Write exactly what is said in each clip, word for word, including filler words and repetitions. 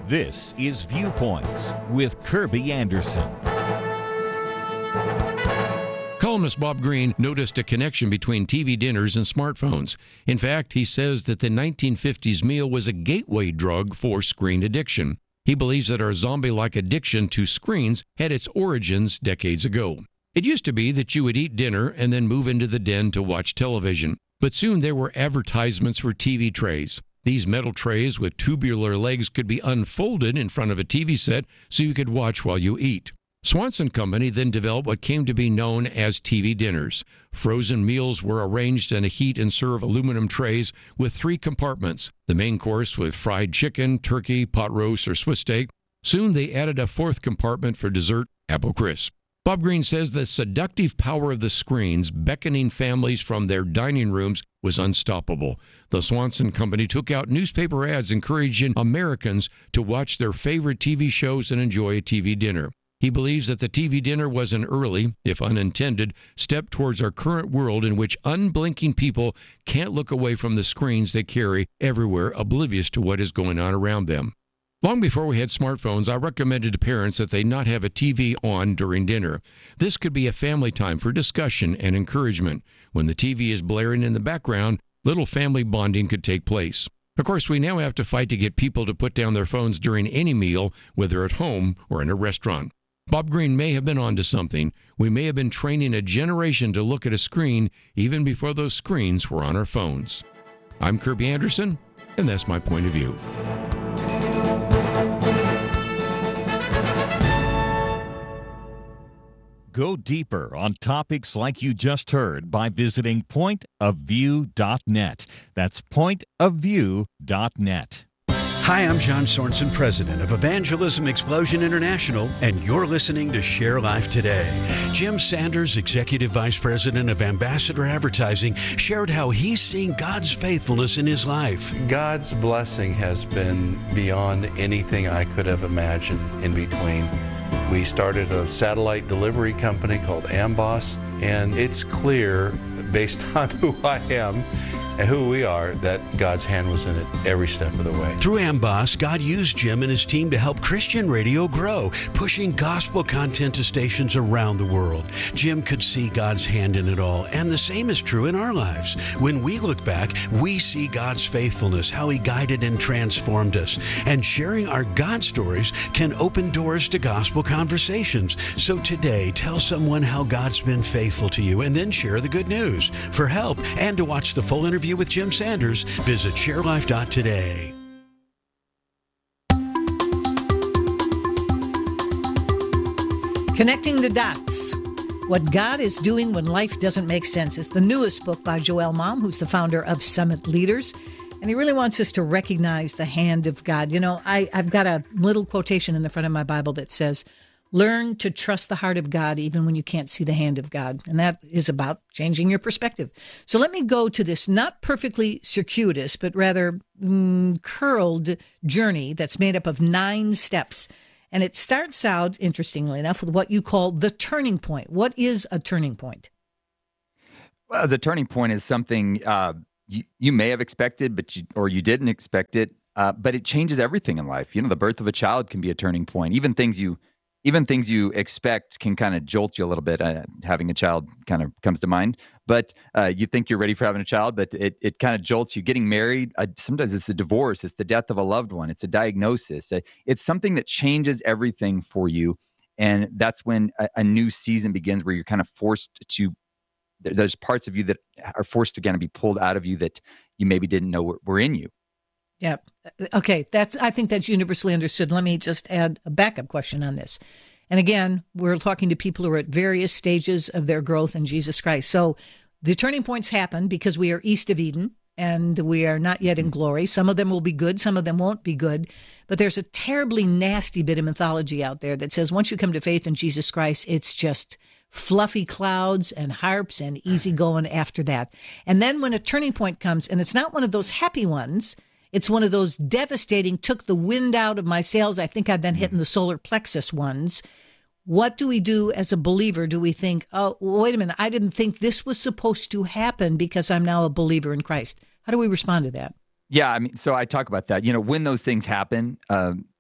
This is Viewpoints with Kirby Anderson. Columnist Bob Greene noticed a connection between T V dinners and smartphones. In fact, he says that the nineteen fifties meal was a gateway drug for screen addiction. He believes that our zombie-like addiction to screens had its origins decades ago. It used to be that you would eat dinner and then move into the den to watch television. But soon there were advertisements for T V trays. These metal trays with tubular legs could be unfolded in front of a T V set so you could watch while you eat. Swanson Company then developed what came to be known as T V dinners. Frozen meals were arranged in a heat and serve aluminum trays with three compartments. The main course with fried chicken, turkey, pot roast, or Swiss steak. Soon they added a fourth compartment for dessert, apple crisp. Bob Greene says the seductive power of the screens beckoning families from their dining rooms was unstoppable. The Swanson Company took out newspaper ads encouraging Americans to watch their favorite T V shows and enjoy a T V dinner. He believes that the T V dinner was an early, if unintended, step towards our current world in which unblinking people can't look away from the screens they carry everywhere, oblivious to what is going on around them. Long before we had smartphones, I recommended to parents that they not have a T V on during dinner. This could be a family time for discussion and encouragement. When the T V is blaring in the background, little family bonding could take place. Of course, we now have to fight to get people to put down their phones during any meal, whether at home or in a restaurant. Bob Greene may have been onto something. We may have been training a generation to look at a screen even before those screens were on our phones. I'm Kirby Anderson, and that's my point of view. Go deeper on topics like you just heard by visiting point of view dot net. That's point of view dot net. Hi, I'm John Sorensen, president of Evangelism Explosion International, and you're listening to Share Life Today. Jim Sanders, executive vice president of Ambassador Advertising, shared how he's seen God's faithfulness in his life. God's blessing has been beyond anything I could have imagined in between. We started a satellite delivery company called Amboss, and it's clear, based on who I am and who we are, that God's hand was in it every step of the way. Through Amboss, God used Jim and his team to help Christian radio grow, pushing gospel content to stations around the world. Jim could see God's hand in it all, and the same is true in our lives. When we look back, we see God's faithfulness, how he guided and transformed us. And sharing our God stories can open doors to gospel conversations. So today, tell someone how God's been faithful to you, and then share the good news. For help and to watch the full interview with Jim Sanders, visit share life dot today. Connecting the Dots. What God is Doing When Life Doesn't Make Sense. It's the newest book by Joel Malm, who's the founder of Summit Leaders. And he really wants us to recognize the hand of God. You know, I, I've got a little quotation in the front of my Bible that says, learn to trust the heart of God even when you can't see the hand of God. And that is about changing your perspective. So let me go to this not perfectly circuitous, but rather mm, curled journey that's made up of nine steps. And it starts out, interestingly enough, with what you call the turning point. What is a turning point? Well, the turning point is something uh, you, you may have expected, but you, or you didn't expect it, uh, but it changes everything in life. You know, the birth of a child can be a turning point. Even things you Even things you expect can kind of jolt you a little bit. Uh, having a child kind of comes to mind. But uh, you think you're ready for having a child, but it, it kind of jolts you. Getting married, uh, sometimes it's a divorce. It's the death of a loved one. It's a diagnosis. Uh, it's something that changes everything for you. And that's when a, a new season begins where you're kind of forced to, there's parts of you that are forced to kind of be pulled out of you that you maybe didn't know were, were in you. Yeah. Okay. That's, I think that's universally understood. Let me just add a backup question on this. And again, we're talking to people who are at various stages of their growth in Jesus Christ. So the turning points happen because we are east of Eden and we are not yet in glory. Some of them will be good. Some of them won't be good. But there's a terribly nasty bit of mythology out there that says once you come to faith in Jesus Christ, it's just fluffy clouds and harps and easy going after that. And then when a turning point comes, and it's not one of those happy ones, it's one of those devastating, took the wind out of my sails. I think I've been hitting the solar plexus ones. What do we do as a believer? Do we think, oh, wait a minute, I didn't think this was supposed to happen because I'm now a believer in Christ? How do we respond to that? Yeah, I mean, so I talk about that. You know, when those things happen, um,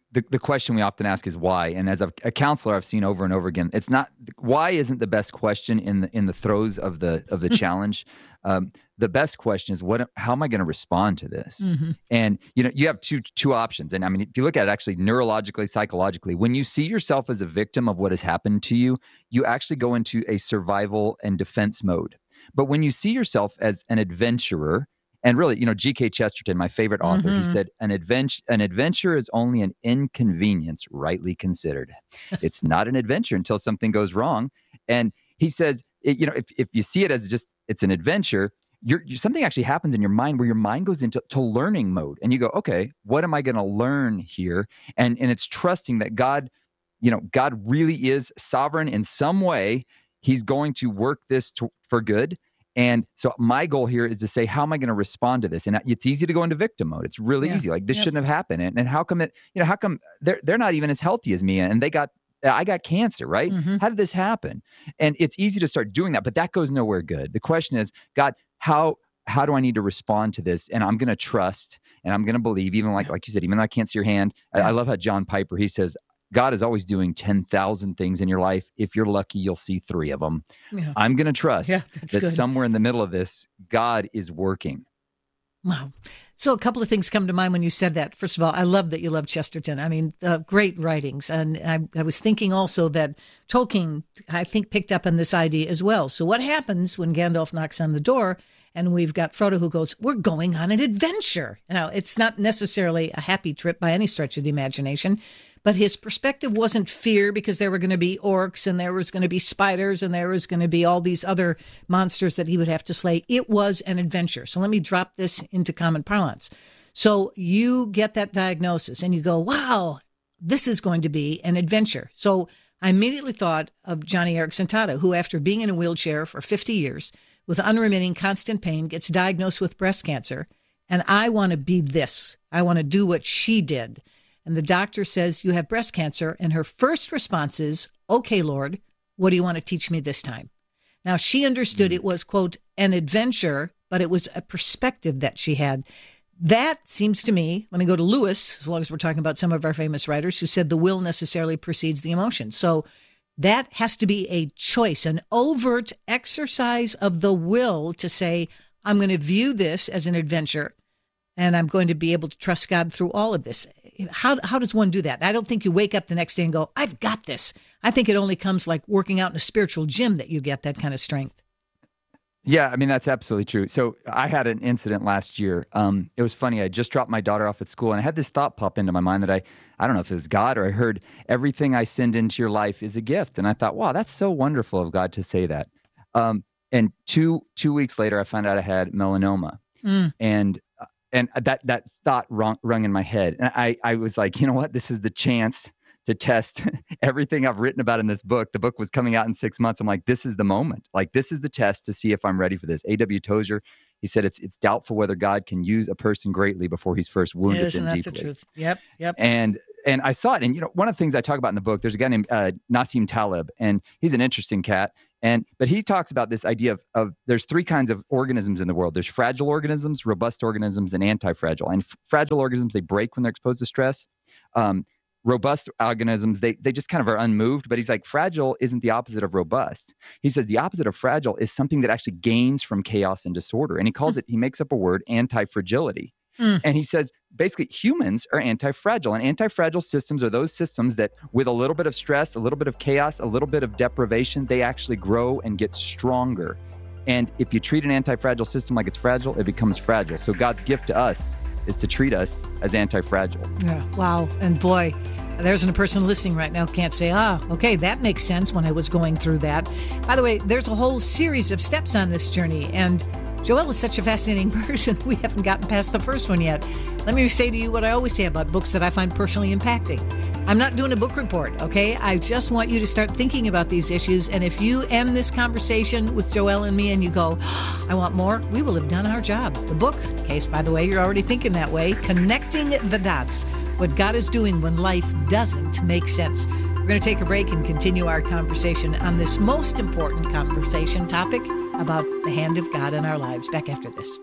the, the question we often ask is why. And as a, a counselor, I've seen over and over again, it's not why isn't the best question in the in the throes of the of the challenge. Um, the best question is what? How am I going to respond to this? Mm-hmm. And you know, you have two two options. And I mean, if you look at it actually neurologically, psychologically, when you see yourself as a victim of what has happened to you, you actually go into a survival and defense mode. But when you see yourself as an adventurer, and really, you know, G K Chesterton, my favorite author, mm-hmm. he said, an adventure, an adventure is only an inconvenience rightly considered. It's not an adventure until something goes wrong. And he says, it, you know, if, if you see it as just, it's an adventure, you're, you something actually happens in your mind where your mind goes into to learning mode. And you go, okay, what am I going to learn here? And, and it's trusting that God, you know, God really is sovereign in some way. He's going to work this to, for good. And so my goal here is to say, how am I going to respond to this? And it's easy to go into victim mode. It's really yeah. easy. Like this yep. shouldn't have happened. And, and how come it, you know, how come they're, they're not even as healthy as me and they got, I got cancer, right? Mm-hmm. How did this happen? And it's easy to start doing that, but that goes nowhere good. The question is, God, how, how do I need to respond to this? And I'm going to trust and I'm going to believe, even like, like you said, even though I can't see your hand. Yeah. I, I love how John Piper, he says, God is always doing ten thousand things in your life. If you're lucky, you'll see three of them. Yeah. I'm going to trust yeah, that good. somewhere in the middle of this, God is working. Wow. So a couple of things come to mind when you said that. First of all, I love that you love Chesterton. I mean, uh, great writings. And I, I was thinking also that Tolkien, I think, picked up on this idea as well. So what happens when Gandalf knocks on the door and we've got Frodo who goes, we're going on an adventure. Now, it's not necessarily a happy trip by any stretch of the imagination, but his perspective wasn't fear because there were going to be orcs and there was going to be spiders and there was going to be all these other monsters that he would have to slay. It was an adventure. So let me drop this into common parlance. So you get that diagnosis and you go, wow, this is going to be an adventure. So I immediately thought of Johnny Erickson Tata, who after being in a wheelchair for fifty years with unremitting constant pain gets diagnosed with breast cancer. And I want to be this. I want to do what she did. And the doctor says, you have breast cancer. And her first response is, okay, Lord, what do you want to teach me this time? Now, she understood it was, quote, an adventure, but it was a perspective that she had. That seems to me, let me go to Lewis, as long as we're talking about some of our famous writers, who said the will necessarily precedes the emotion. So that has to be a choice, an overt exercise of the will to say, I'm going to view this as an adventure, and I'm going to be able to trust God through all of this. How how does one do that? I don't think you wake up the next day and go, I've got this. I think it only comes like working out in a spiritual gym that you get that kind of strength. Yeah, I mean, that's absolutely true. So I had an incident last year. Um, it was funny. I just dropped my daughter off at school and I had this thought pop into my mind that I, I don't know if it was God or I heard everything I send into your life is a gift. And I thought, wow, that's so wonderful of God to say that. Um, and two two weeks later, I found out I had melanoma. Mm. And And that that thought rung, rung in my head. And I, I was like, you know what? This is the chance to test everything I've written about in this book. The book was coming out in six months. I'm like, this is the moment. Like, this is the test to see if I'm ready for this. A W Tozer, he said, it's it's doubtful whether God can use a person greatly before he's first wounded Isn't them that deeply. The truth? Yep, yep. And and I saw it. And, you know, one of the things I talk about in the book, there's a guy named uh, Nassim Taleb, and he's an interesting cat. And but he talks about this idea of, of there's three kinds of organisms in the world. There's fragile organisms, robust organisms, and anti-fragile. And f- fragile organisms, they break when they're exposed to stress. Um, robust organisms, they they just kind of are unmoved. But he's like, fragile isn't the opposite of robust. He says the opposite of fragile is something that actually gains from chaos and disorder. And he calls mm. it, he makes up a word, anti-fragility. Mm. And he says, basically, humans are anti-fragile. And anti-fragile systems are those systems that with a little bit of stress, a little bit of chaos, a little bit of deprivation, they actually grow and get stronger. And if you treat an anti-fragile system like it's fragile, it becomes fragile. So God's gift to us is to treat us as anti-fragile. Yeah. Wow. And boy, there's a person listening right now who can't say, ah, okay, that makes sense when I was going through that. By the way, there's a whole series of steps on this journey. And Joel is such a fascinating person. We haven't gotten past the first one yet. Let me say to you what I always say about books that I find personally impacting. I'm not doing a book report, okay? I just want you to start thinking about these issues. And if you end this conversation with Joel and me and you go, I want more, we will have done our job. The book case, by the way, you're already thinking that way, Connecting the Dots, what God is doing when life doesn't make sense. We're going to take a break and continue our conversation on this most important conversation topic about the hand of God in our lives. Back after this.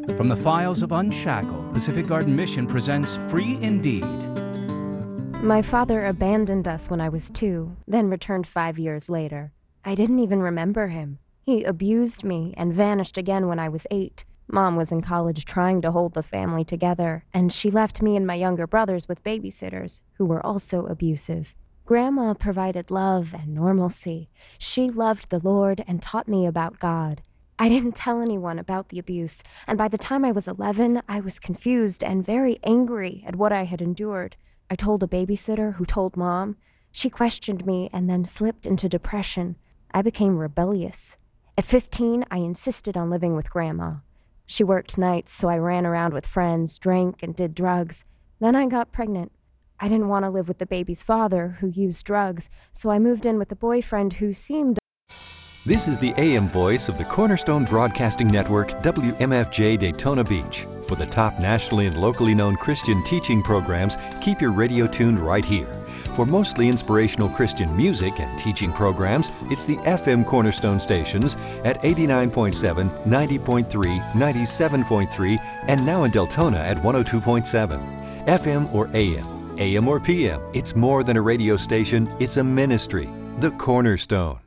From the files of Unshackled, Pacific Garden Mission presents Free Indeed. My father abandoned us when I was two, then returned five years later. I didn't even remember him. He abused me and vanished again when I was eight. Mom was in college trying to hold the family together, and she left me and my younger brothers with babysitters who were also abusive. Grandma provided love and normalcy. She loved the Lord and taught me about God. I didn't tell anyone about the abuse, and by the time I was eleven, I was confused and very angry at what I had endured. I told a babysitter who told Mom. She questioned me and then slipped into depression. I became rebellious. At fifteen, I insisted on living with Grandma. She worked nights, so I ran around with friends, drank, and did drugs. Then I got pregnant. I didn't want to live with the baby's father, who used drugs, so I moved in with a boyfriend who seemed... This is the A M voice of the Cornerstone Broadcasting Network, W M F J Daytona Beach. For the top nationally and locally known Christian teaching programs, keep your radio tuned right here. For mostly inspirational Christian music and teaching programs, it's the F M Cornerstone stations at eighty-nine point seven, ninety point three, ninety-seven point three, and now in Deltona at one oh two point seven. F M or A M, A M or P M, it's more than a radio station, it's a ministry. The Cornerstone.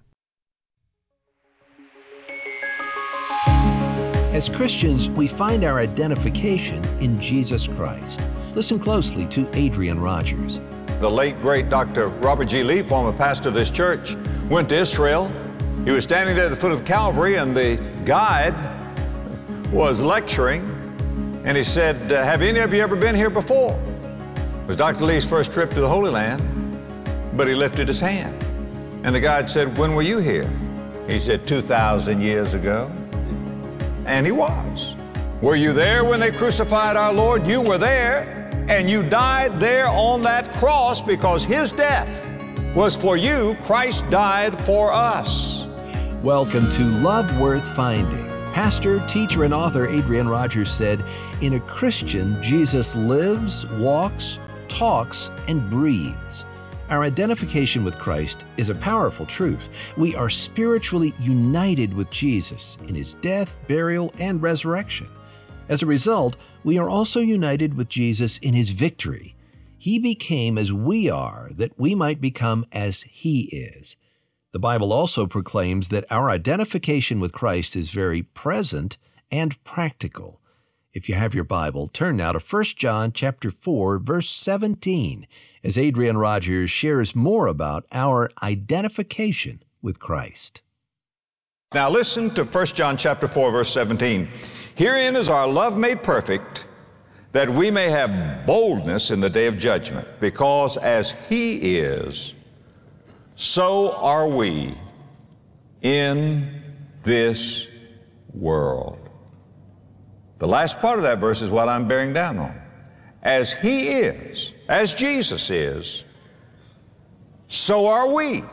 As Christians, we find our identification in Jesus Christ. Listen closely to Adrian Rogers. The late, great Doctor Robert G. Lee, former pastor of this church, went to Israel. He was standing there at the foot of Calvary, and the guide was lecturing, and he said, uh, have any of you ever been here before? It was Doctor Lee's first trip to the Holy Land, but he lifted his hand. And the guide said, when were you here? He said, two thousand years ago. And he was. Were you there when they crucified our Lord? You were there, and you died there on that cross because his death was for you. Christ died for us. Welcome to Love Worth Finding. Pastor, teacher, and author Adrian Rogers said, in a Christian, Jesus lives, walks, talks, and breathes. Our identification with Christ is a powerful truth. We are spiritually united with Jesus in his death, burial, and resurrection. As a result, we are also united with Jesus in his victory. He became as we are, that we might become as he is. The Bible also proclaims that our identification with Christ is very present and practical. If you have your Bible, turn now to First John chapter four, verse seventeen, as Adrian Rogers shares more about our identification with Christ. Now listen to First John chapter four, verse seventeen. Herein is our love made perfect, that we may have boldness in the day of judgment, because as he is, so are we in this world. The last part of that verse is what I'm bearing down on. As he is, as Jesus is, so are we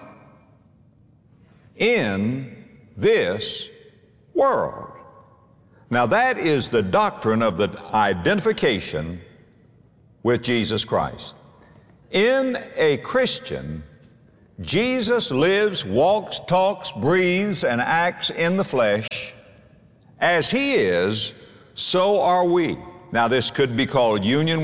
in this world. Now that is the doctrine of the identification with Jesus Christ. In a Christian, Jesus lives, walks, talks, breathes, and acts in the flesh. As he is, so are we. Now this could be called union